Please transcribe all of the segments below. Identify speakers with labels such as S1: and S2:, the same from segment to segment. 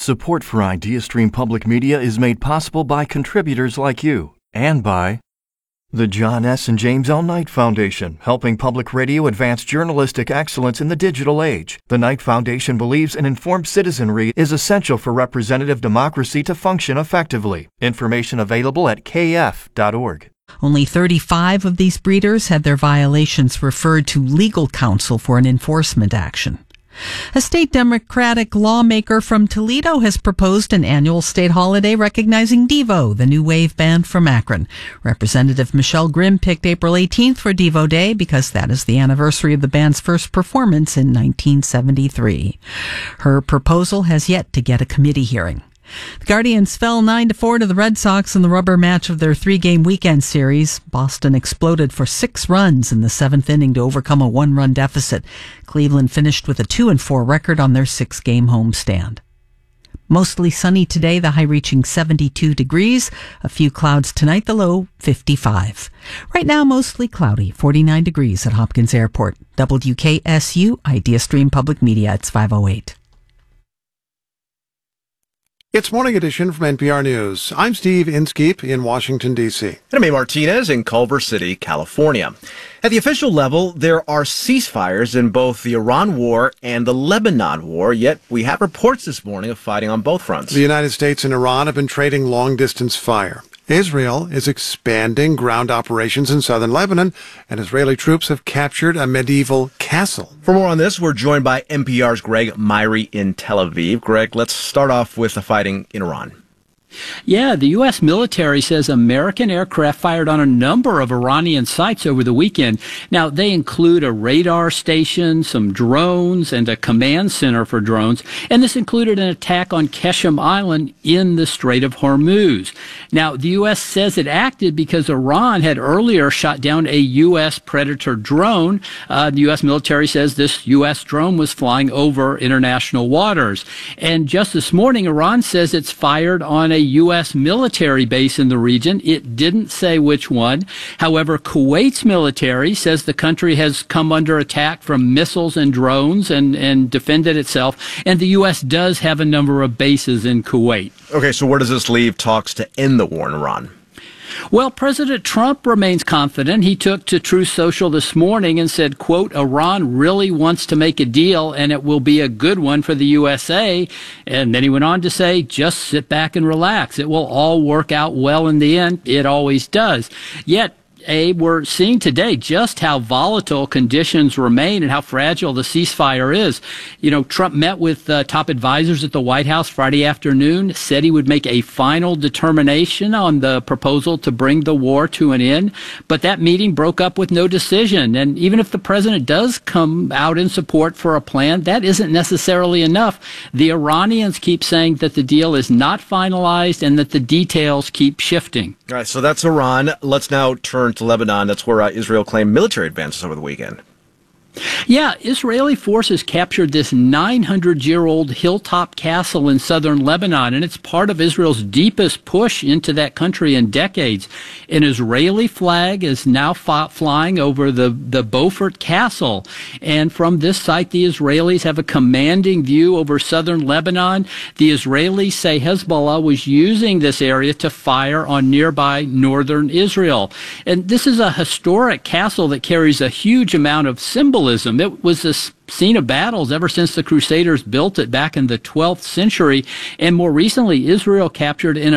S1: Support for IdeaStream Public Media is made possible by contributors like you and by the John S. and James L. Knight Foundation, helping public radio advance journalistic excellence in the digital age. The Knight Foundation believes an informed citizenry is essential for representative democracy to function effectively. Information available at kf.org.
S2: Only 35 of these breeders had their violations referred to legal counsel for an enforcement action. A state Democratic lawmaker from Toledo has proposed an annual state holiday recognizing Devo, the new wave band from Akron. Representative Michelle Grimm picked April 18th for Devo Day because that is the anniversary of the band's first performance in 1973. Her proposal has yet to get a committee hearing. The Guardians fell 9-4 to the Red Sox in the rubber match of their 3-game weekend series. Boston exploded for 6 runs in the 7th inning to overcome a 1-run deficit. Cleveland finished with a 2-4 record on their 6-game homestand. Mostly sunny today, the high reaching 72 degrees. A few clouds tonight, the low 55. Right now, mostly cloudy, 49 degrees at Hopkins Airport. WKSU, IdeaStream Public Media, it's 5:08.
S3: It's Morning Edition from NPR News. I'm Steve Inskeep in Washington, D.C.
S4: And I'm A. Martinez in Culver City, California. At the official level, there are ceasefires in both the Iran war and the Lebanon war, yet we have reports this morning of fighting on both fronts.
S3: The United States and Iran have been trading long-distance fire. Israel is expanding ground operations in southern Lebanon, and Israeli troops have captured a medieval castle.
S4: For more on this, we're joined by NPR's Greg Myrie in Tel Aviv. Greg, let's start off with the fighting in Iran.
S5: Yeah, the U.S. military says American aircraft fired on a number of Iranian sites over the weekend. Now, they include a radar station, some drones, and a command center for drones. And this included an attack on Keshem Island in the Strait of Hormuz. Now, the U.S. says it acted because Iran had earlier shot down a U.S. Predator drone. The U.S. military says this U.S. drone was flying over international waters. And just this morning, Iran says it's fired on a U.S. military base in the region. It didn't say which one. However, Kuwait's military says the country has come under attack from missiles and drones and defended itself. And the U.S. does have a number of bases in Kuwait.
S4: Okay, so where does this leave talks to end the war in Iran?
S5: Well, President Trump remains confident. He took to Truth Social this morning and said, quote, Iran really wants to make a deal and it will be a good one for the USA. And then he went on to say, just sit back and relax. It will all work out well in the end. It always does. Yet, we're seeing today just how volatile conditions remain and how fragile the ceasefire is. You know, Trump met with top advisors at the White House Friday afternoon, said he would make a final determination on the proposal to bring the war to an end. But that meeting broke up with no decision. And even if the president does come out in support for a plan, that isn't necessarily enough. The Iranians keep saying that the deal is not finalized and that the details keep shifting.
S4: All right, so that's Iran. Let's now turn to Lebanon. That's where Israel claimed military advances over the weekend.
S5: Yeah, Israeli forces captured this 900-year-old hilltop castle in southern Lebanon, and it's part of Israel's deepest push into that country in decades. An Israeli flag is now flying over the Beaufort Castle, and from this site, the Israelis have a commanding view over southern Lebanon. The Israelis say Hezbollah was using this area to fire on nearby northern Israel. And this is a historic castle that carries a huge amount of symbolism. It was a scene of battles ever since the Crusaders built it back in the 12th century. And more recently, Israel captured it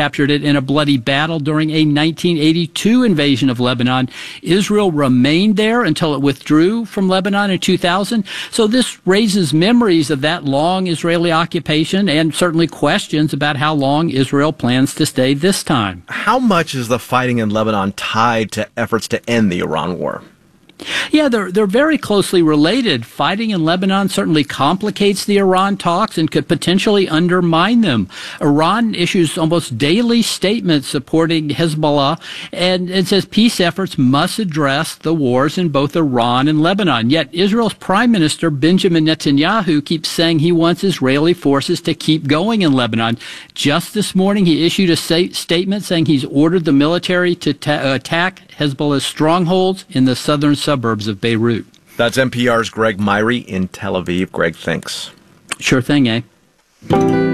S5: in a bloody battle during a 1982 invasion of Lebanon. Israel remained there until it withdrew from Lebanon in 2000. So this raises memories of that long Israeli occupation and certainly questions about how long Israel plans to stay this time.
S4: How much is the fighting in Lebanon tied to efforts to end the Iran war?
S5: Yeah, they're very closely related. Fighting in Lebanon certainly complicates the Iran talks and could potentially undermine them. Iran issues almost daily statements supporting Hezbollah and it says peace efforts must address the wars in both Iran and Lebanon. Yet Israel's Prime Minister Benjamin Netanyahu keeps saying he wants Israeli forces to keep going in Lebanon. Just this morning, he issued a statement saying he's ordered the military to attack Hezbollah's strongholds in the southern suburbs of Beirut.
S4: That's NPR's Greg Myrie in Tel Aviv. Greg, thanks.
S5: Sure thing, eh?